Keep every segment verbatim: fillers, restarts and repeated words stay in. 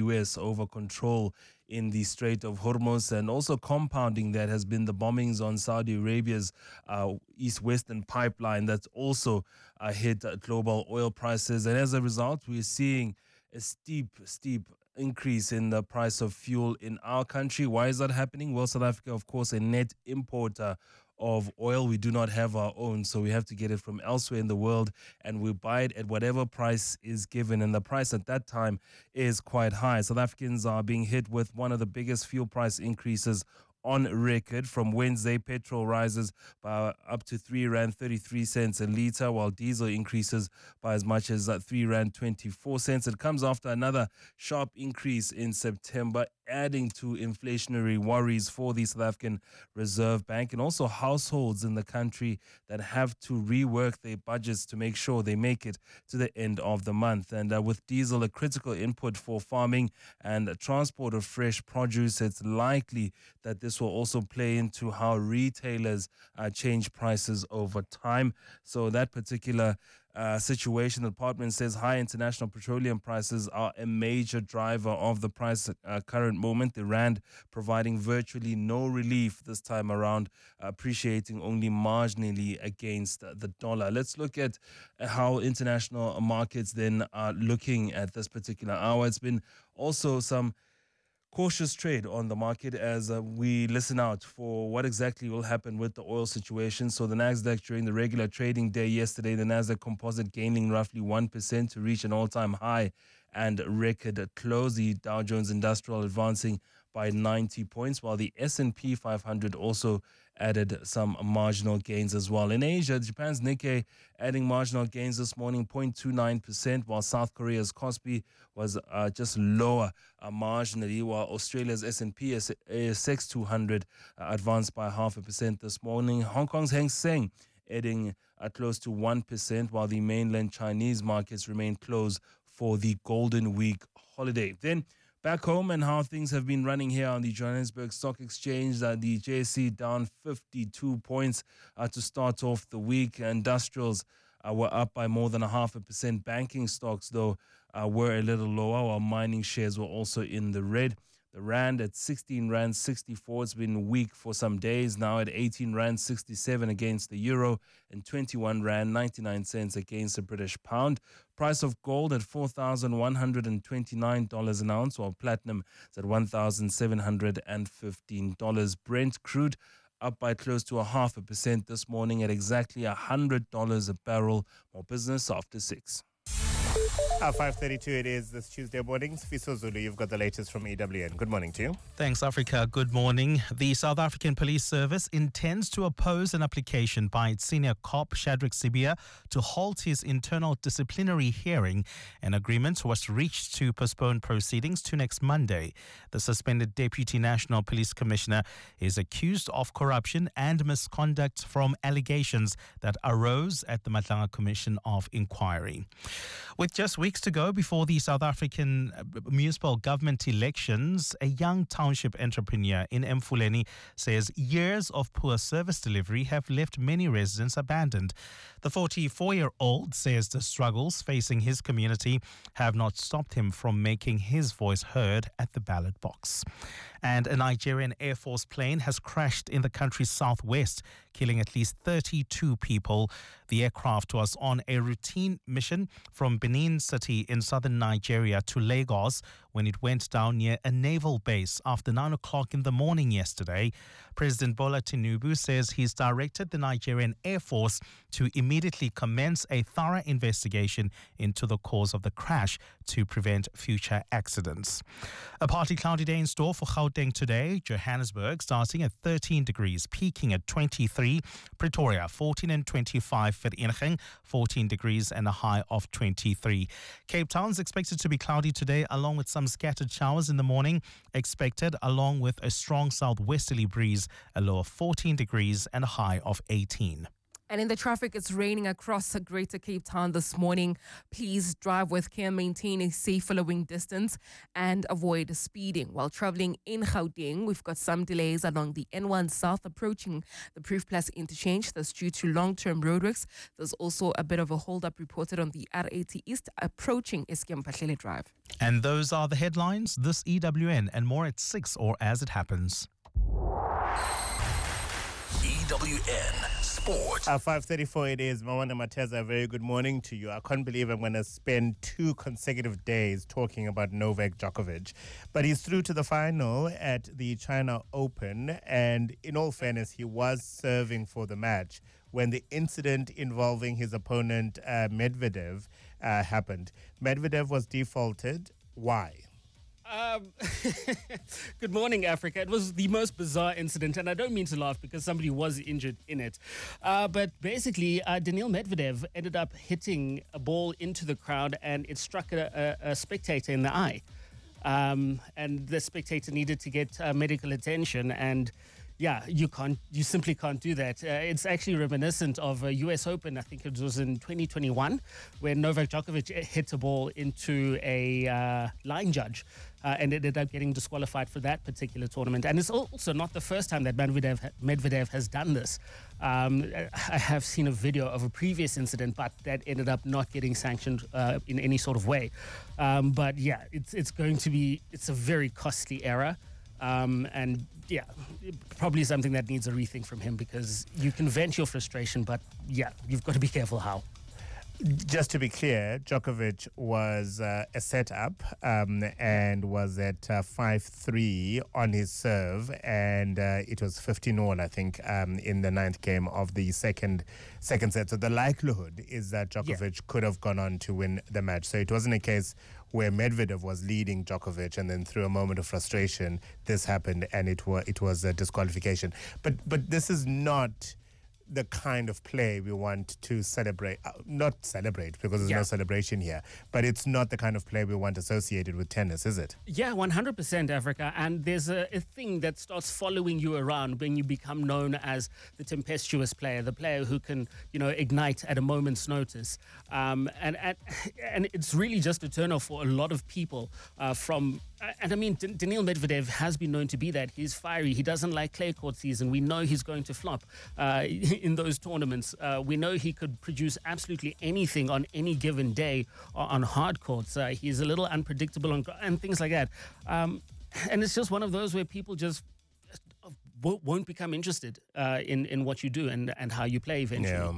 U S over control in the Strait of Hormuz, and also compounding that has been the bombings on Saudi Arabia's uh, east-western pipeline that's also uh, hit uh, global oil prices. And as a result, we're seeing a steep, steep increase in the price of fuel in our country. Why is that happening? Well, South Africa, of course, a net importer of oil. We do not have our own, so we have to get it from elsewhere in the world, and we buy it at whatever price is given, and the price at that time is quite high. South Africans are being hit with one of the biggest fuel price increases on record. From Wednesday, petrol rises by up to three rand thirty-three cents a litre, while diesel increases by as much as uh, three rand twenty-four cents. It comes after another sharp increase in September, adding to inflationary worries for the South African Reserve Bank, and also households in the country that have to rework their budgets to make sure they make it to the end of the month. And uh, with diesel a critical input for farming and transport of fresh produce, it's likely that this will also play into how retailers uh, change prices over time. So that particular Uh, situation, the department says high international petroleum prices are a major driver of the price at uh, current moment. The rand providing virtually no relief this time around, appreciating only marginally against uh, the dollar. Let's look at uh, how international markets then are looking at this particular hour. It's been also some cautious trade on the market as uh, we listen out for what exactly will happen with the oil situation. So the Nasdaq during the regular trading day yesterday, the Nasdaq Composite gaining roughly one percent to reach an all-time high and record close. The Dow Jones Industrial advancing by ninety points, while the S and P five hundred also added some marginal gains as well. In Asia, Japan's Nikkei adding marginal gains this morning, zero point two nine percent, while South Korea's Kospi was uh, just lower uh, marginally, while Australia's S and P A S X two hundred uh, advanced by half a percent this morning. Hong Kong's Hang Seng adding uh, close to one percent, while the mainland Chinese markets remain closed for the Golden Week holiday. Then back home and how things have been running here on the Johannesburg Stock Exchange. Uh, the J S E down fifty-two points uh, to start off the week. Industrials uh, were up by more than a half a percent. Banking stocks, though, uh, were a little lower, while mining shares were also in the red. The rand at sixteen rand sixty-four. It's been weak for some days now at eighteen rand sixty-seven against the euro and twenty-one rand ninety-nine cents against the British pound. Price of gold at four thousand one hundred twenty-nine dollars an ounce, while platinum is at one thousand seven hundred fifteen dollars. Brent crude up by close to a half a percent this morning at exactly one hundred dollars a barrel. More business after six. At five thirty-two it is this Tuesday morning. Fiso Zulu, you've got the latest from E W N. Good morning to you. Thanks, Africa. Good morning. The South African Police Service intends to oppose an application by its senior cop, Shadrack Sibia, to halt his internal disciplinary hearing. An agreement was reached to postpone proceedings to next Monday. The suspended Deputy National Police Commissioner is accused of corruption and misconduct from allegations that arose at the Madlanga Commission of Inquiry. With just weeks to go before the South African municipal government elections, a young township entrepreneur in Mfuleni says years of poor service delivery have left many residents abandoned. The forty-four-year-old says the struggles facing his community have not stopped him from making his voice heard at the ballot box. And a Nigerian Air Force plane has crashed in the country's southwest, killing at least thirty-two people. The aircraft was on a routine mission from Benin City in southern Nigeria to Lagos when it went down near a naval base after nine o'clock in the morning yesterday. President Bola Tinubu says he's directed the Nigerian Air Force to immediately commence a thorough investigation into the cause of the crash to prevent future accidents. A partly cloudy day in store for Gauteng today. Johannesburg starting at thirteen degrees, peaking at twenty-three. Pretoria fourteen and twenty-five. Vereeniging fourteen degrees and a high of twenty-three. Cape Town's expected to be cloudy today, along with some scattered showers in the morning expected, along with a strong southwesterly breeze, a low of fourteen degrees and a high of eighteen. And in the traffic, it's raining across Greater Cape Town this morning. Please drive with care, maintain a safe following distance, and avoid speeding. While traveling in Gauteng, we've got some delays along the N one South approaching the Proof Plus interchange. That's due to long-term roadworks. There's also a bit of a hold-up reported on the R eighty East approaching Eskom-Pahlele Drive. And those are the headlines. This E W N and more at six or as it happens. E W N Sport. At five thirty-four it is. Mawanda Mateza, very good morning to you. I can't believe I'm going to spend two consecutive days talking about Novak Djokovic. But he's through to the final at the China Open. And in all fairness, he was serving for the match when the incident involving his opponent, uh, Medvedev, uh, happened. Medvedev was defaulted. Why? Um, good morning, Africa. It was the most bizarre incident, and I don't mean to laugh because somebody was injured in it. Uh, but basically, uh, Daniil Medvedev ended up hitting a ball into the crowd, and it struck a, a, a spectator in the eye. Um, and the spectator needed to get uh, medical attention, and yeah, you can't, you simply can't do that. Uh, it's actually reminiscent of a U S Open. I think it was in twenty twenty-one, where Novak Djokovic hit a ball into a uh, line judge uh, and ended up getting disqualified for that particular tournament. And it's also not the first time that Medvedev, Medvedev has done this. Um, I have seen a video of a previous incident, but that ended up not getting sanctioned uh, in any sort of way. Um, but yeah, it's it's going to be, it's a very costly error. Um, and yeah, probably something that needs a rethink from him, because you can vent your frustration, but yeah, you've got to be careful how. Just to be clear, Djokovic was uh, a setup um, and was at uh, five three on his serve, and uh, it was fifteen all, I think, um, in the ninth game of the second second set. So the likelihood is that Djokovic yeah. could have gone on to win the match. So it wasn't a case where Medvedev was leading Djokovic, and then through a moment of frustration, this happened, and it was it was a disqualification. But but this is not the kind of play we want to celebrate. Uh, not celebrate, because there's yeah. no celebration here, but it's not the kind of play we want associated with tennis, is it? Yeah, one hundred percent, Africa. And there's a, a thing that starts following you around when you become known as the tempestuous player, the player who can, you know, ignite at a moment's notice. Um, and, and and it's really just a turn-off for a lot of people uh, from... And I mean, D- Daniil Medvedev has been known to be that. He's fiery. He doesn't like clay court season. We know he's going to flop uh, in those tournaments. Uh, we know he could produce absolutely anything on any given day on hard courts. Uh, he's a little unpredictable on, and things like that. Um, and it's just one of those where people just won't become interested uh, in, in what you do and, and how you play eventually. Yeah.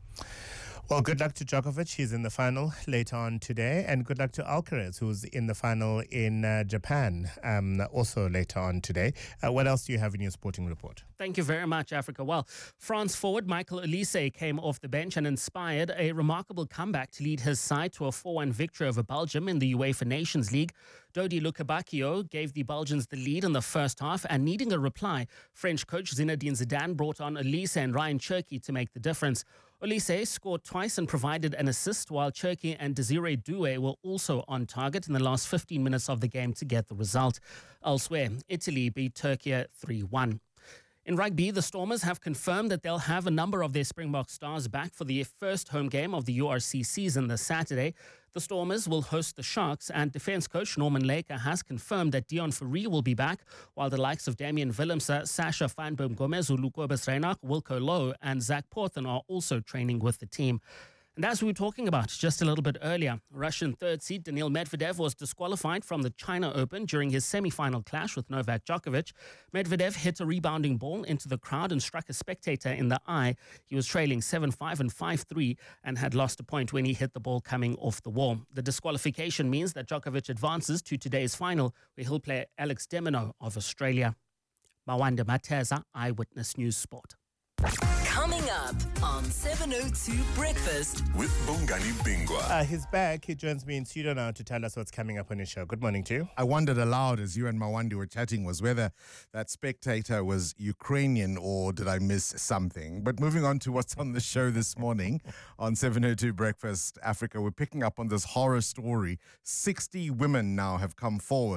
Well, good luck to Djokovic. He's in the final later on today. And good luck to Alcaraz, who's in the final in uh, Japan, um, also later on today. Uh, what else do you have in your sporting report? Thank you very much, Africa. Well, France forward Michael Olise came off the bench and inspired a remarkable comeback to lead his side to a four one victory over Belgium in the UEFA Nations League. Dodi Lukebakio gave the Belgians the lead in the first half, and needing a reply, French coach Zinedine Zidane brought on Olise and Ryan Cherki to make the difference. Olise scored twice and provided an assist, while Cherki and Desiree Doué were also on target in the last fifteen minutes of the game to get the result. Elsewhere, Italy beat Turkey three one. In rugby, the Stormers have confirmed that they'll have a number of their Springbok stars back for the first home game of the U R C season this Saturday. The Stormers will host the Sharks, and defence coach Norman Laker has confirmed that Dion Fourie will be back, while the likes of Damian Willemse, Sasha van Boom Gomez, Lucas Reinach, Wilco Lowe and Zach Porthen are also training with the team. And as we were talking about just a little bit earlier, Russian third seed Daniil Medvedev was disqualified from the China Open during his semi-final clash with Novak Djokovic. Medvedev hit a rebounding ball into the crowd and struck a spectator in the eye. He was trailing seven five and five three and had lost a point when he hit the ball coming off the wall. The disqualification means that Djokovic advances to today's final, where he'll play Alex de Minaur of Australia. Mawanda Mateza, Eyewitness News Sport. Coming up on seven oh two Breakfast with Bongani Bingwa. Uh, he's back. He joins me in studio now to tell us what's coming up on his show. Good morning to you. I wondered aloud as you and Mawandi were chatting was whether that spectator was Ukrainian or did I miss something. But moving on to what's on the show this morning on seven oh two Breakfast Africa, we're picking up on this horror story. sixty women now have come forward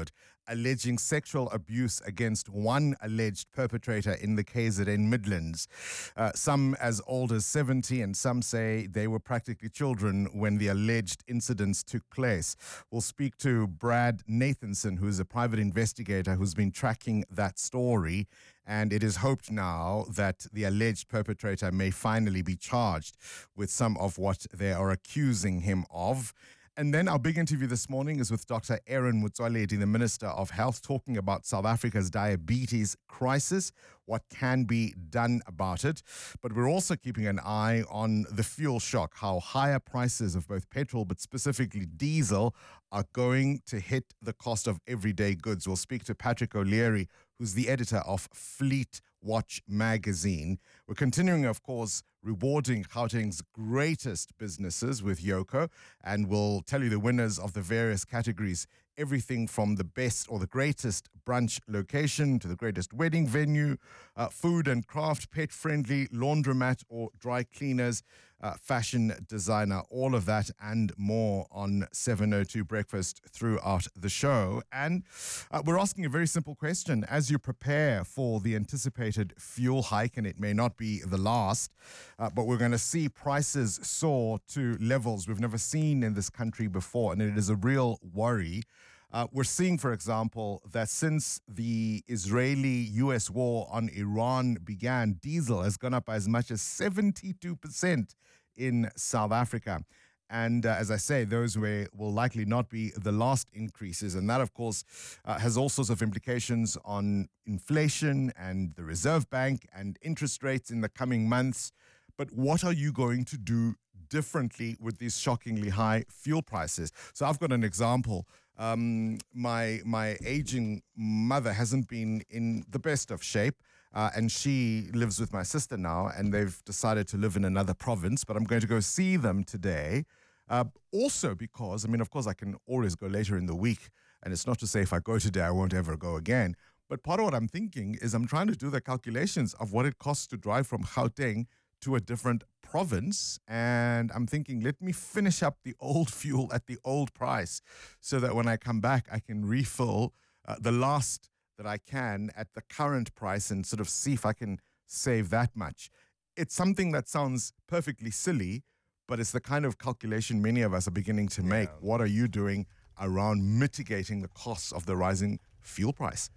alleging sexual abuse against one alleged perpetrator in the K Z N Midlands. Uh, some as old as seventy, and some say they were practically children when the alleged incidents took place. We'll speak to Brad Nathanson, who's a private investigator who's been tracking that story. And it is hoped now that the alleged perpetrator may finally be charged with some of what they are accusing him of. And then our big interview this morning is with Doctor Aaron Motsoaledi, the Minister of Health, talking about South Africa's diabetes crisis, what can be done about it. But we're also keeping an eye on the fuel shock, how higher prices of both petrol, but specifically diesel, are going to hit the cost of everyday goods. We'll speak to Patrick O'Leary, who's the editor of Fleet Watch magazine. We're continuing, of course, rewarding Gauteng's greatest businesses with Yoco, and we'll tell you the winners of the various categories, everything from the best or the greatest brunch location to the greatest wedding venue, uh, food and craft, pet-friendly, laundromat or dry cleaners, uh, fashion designer, all of that and more on seven oh two Breakfast throughout the show. And uh, we're asking a very simple question. As you prepare for the anticipated fuel hike, and it may not be the last, uh, but we're going to see prices soar to levels we've never seen in this country before, and it is a real worry. Uh, we're seeing, for example, that since the Israeli-U S war on Iran began, diesel has gone up by as much as seventy-two percent in South Africa. And uh, as I say, those will, will likely not be the last increases. And that, of course, uh, has all sorts of implications on inflation and the Reserve Bank and interest rates in the coming months. But what are you going to do differently with these shockingly high fuel prices? So I've got an example. Um, my my aging mother hasn't been in the best of shape, uh, and she lives with my sister now, and they've decided to live in another province, but I'm going to go see them today. Uh, also because, I mean, of course, I can always go later in the week, and it's not to say if I go today, I won't ever go again. But part of what I'm thinking is I'm trying to do the calculations of what it costs to drive from Gauteng to a different province, and I'm thinking, let me finish up the old fuel at the old price so that when I come back, I can refill uh, the last that I can at the current price and sort of see if I can save that much. It's something that sounds perfectly silly, but it's the kind of calculation many of us are beginning to make. Yeah. What are you doing around mitigating the costs of the rising fuel price?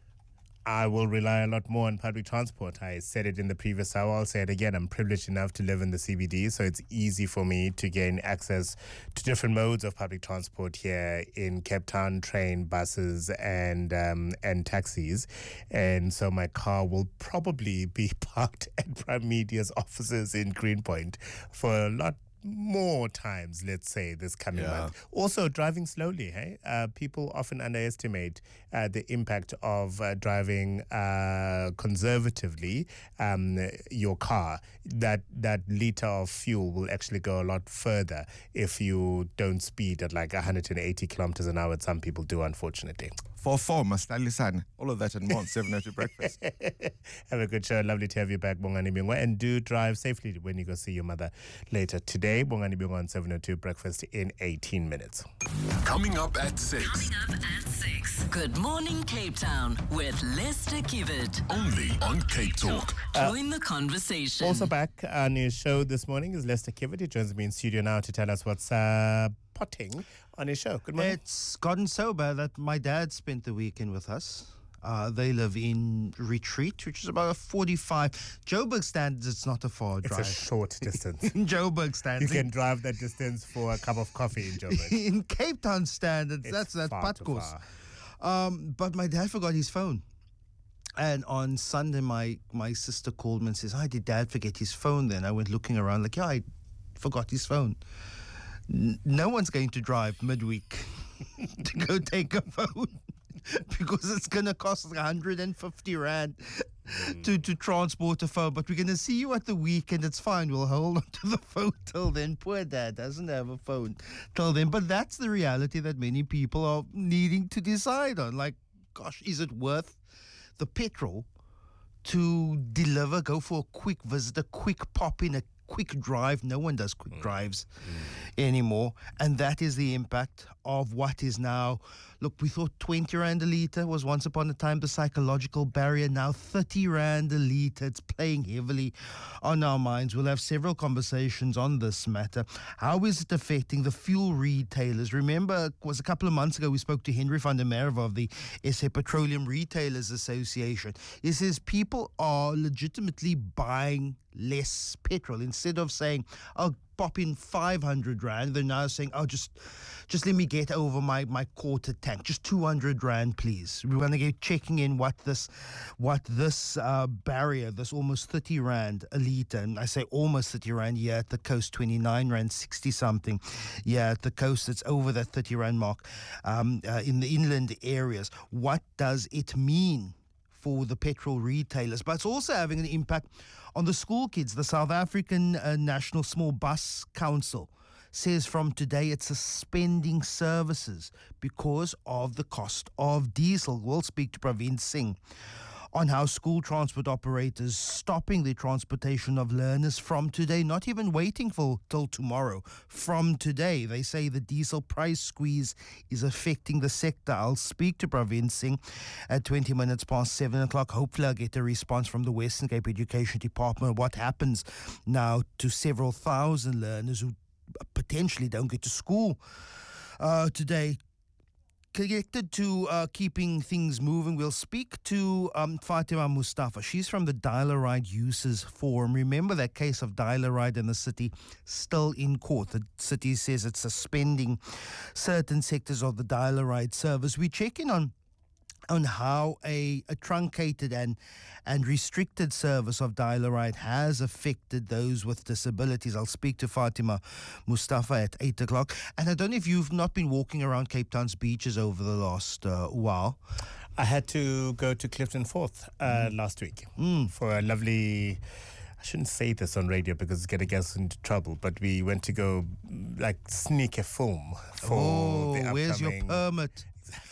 I will rely a lot more on public transport. I said it in the previous hour. I'll say it again. I'm privileged enough to live in the C B D, so it's easy for me to gain access to different modes of public transport here in Cape Town: train, buses, and um, and taxis. And so my car will probably be parked at Prime Media's offices in Greenpoint for a lot more times, let's say, this coming yeah. month. Also, driving slowly, hey? Uh, people often underestimate uh, the impact of uh, driving uh, conservatively um, your car. That that liter of fuel will actually go a lot further if you don't speed at like one hundred eighty kilometers an hour. Some people do, unfortunately. For four, Mastalisan, all of that and more on seven oh two Breakfast. Have a good show. Lovely to have you back, Bongani Bingwa. And do drive safely when you go see your mother later today. Bongani Bingwa on seven oh two Breakfast in eighteen minutes. Coming up at six. Coming up at six. Good morning, Cape Town with Lester Kivet. Only on Cape Talk. Uh, Join the conversation. Also back on his show this morning is Lester Kivet. He joins me in studio now to tell us what's uh, potting on his show. Good morning. It's gotten so bad that my dad spent the weekend with us. Uh, they live in Retreat, which is about a forty-five. Joburg standards, it's not a far drive. It's a short distance. In Joburg standards. You can drive that distance for a cup of coffee in Joburg. In Cape Town standards, it's that's that's Patkos. Um, but my dad forgot his phone. And on Sunday, my, my sister called me and says, "Hi, did Dad forget his phone then?" I went looking around like, yeah, I forgot his phone. N- no one's going to drive midweek to go take a phone because it's going to cost one hundred fifty rand mm. to, to transport a phone. But we're going to see you at the weekend. It's fine. We'll hold on to the phone till then. Poor Dad doesn't have a phone till then. But that's the reality that many people are needing to decide on. Like, gosh, is it worth the petrol to deliver, go for a quick visit, a quick pop in, a quick drive? No one does quick mm. drives mm. anymore. And that is the impact of what is now Look, we thought twenty rand a litre was once upon a time the psychological barrier. Now thirty rand a litre. It's playing heavily on our minds. We'll have several conversations on this matter. How is it affecting the fuel retailers? Remember, it was a couple of months ago we spoke to Henry van der Merwe of the S A Petroleum Retailers Association. He says people are legitimately buying less petrol. Instead of saying, oh, pop in five hundred rand, they're now saying, oh, just just let me get over my, my quarter tank, just two hundred rand, please. We want to get checking in what this what this uh, barrier, this almost thirty rand a litre, and I say almost thirty rand, yeah, at the coast, twenty-nine rand sixty something. Yeah, at the coast, it's over that thirty rand mark. Um, uh, in the inland areas, what does it mean for the petrol retailers? But it's also having an impact on the school kids. The South African uh, National Small Bus Council says from today it's suspending services because of the cost of diesel. We'll speak to Praveen Singh on how school transport operators stopping the transportation of learners from today, not even waiting for till tomorrow. From today, they say the diesel price squeeze is affecting the sector. I'll speak to Praveen Singh at twenty minutes past seven o'clock. Hopefully I'll get a response from the Western Cape Education Department. What happens now to several thousand learners who potentially don't get to school uh, today? Connected to uh, keeping things moving, we'll speak to um, Fatima Mustafa. She's from the Dial-A-Ride Users Forum. Remember that case of Dial-A-Ride in the city still in court. The city says it's suspending certain sectors of the Dial-A-Ride service. We check in on on how a, a truncated and and restricted service of Dial-A-Ride has affected those with disabilities. I'll speak to Fatima Mustafa at eight o'clock. And I don't know if you've not been walking around Cape Town's beaches over the last uh, while. I had to go to Clifton Fourth uh, mm. last week mm. for a lovely... I shouldn't say this on radio because it's going to get us into trouble, but we went to go like sneak a film for oh, the upcoming... where's your permit?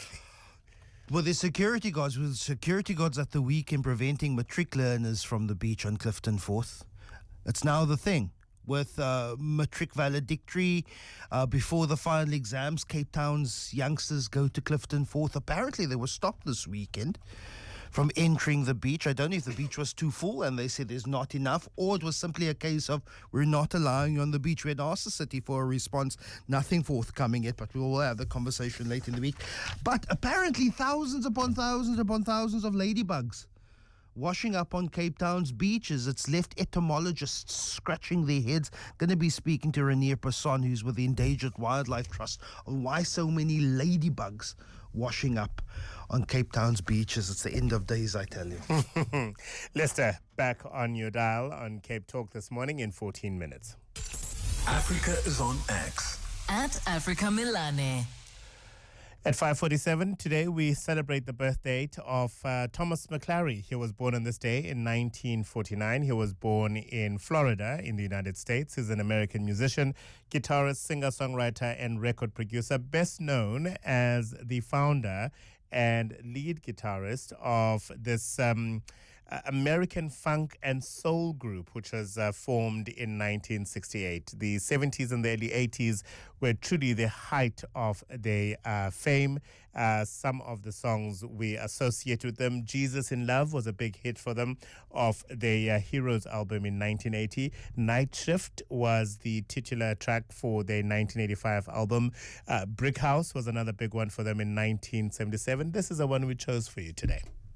Well, there's security guards. With security guards at the weekend preventing matric learners from the beach on Clifton Fourth. It's now the thing. With uh, matric valedictory, uh, before the final exams, Cape Town's youngsters go to Clifton Fourth. Apparently, they were stopped this weekend from entering the beach. I don't know if the beach was too full and they said there's not enough, or it was simply a case of we're not allowing you on the beach. We had asked the city for a response, nothing forthcoming yet, but we will have the conversation late in the week. But apparently thousands upon thousands upon thousands of ladybugs washing up on Cape Town's beaches. It's left etymologists scratching their heads. Going to be speaking to Renier Person, who's with the Endangered Wildlife Trust, on why so many ladybugs washing up on Cape Town's beaches. It's the end of days, I tell you. Lester, back on your dial on Cape Talk this morning in fourteen minutes. Africa is on X. At Africa Milane. At five forty-seven, today we celebrate the birth date of uh, Thomas McClary. He was born on this day in nineteen forty-nine. He was born in Florida in the United States. He's an American musician, guitarist, singer-songwriter, and record producer, best known as the founder and lead guitarist of this um, uh, American funk and soul group, which was uh, formed in nineteen sixty-eight. The seventies and the early eighties were truly the height of their uh, fame. Uh, some of the songs we associate with them. Jesus in Love was a big hit for them off their uh, Heroes album in nineteen eighty. Night Shift was the titular track for their nineteen eighty-five album. Uh, Brick House was another big one for them in nineteen seventy-seven. This is the one we chose for you today.